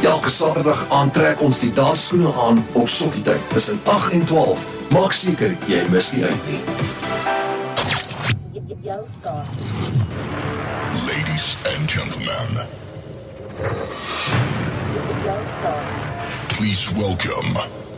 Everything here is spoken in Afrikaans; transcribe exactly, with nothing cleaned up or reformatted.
Elke Saterdag aantrek ons die dansskoene aan op Sokkietyd tussen agt en twaalf. Maak seker jy mis nie uit nie. Ladies and gentlemen, please welcome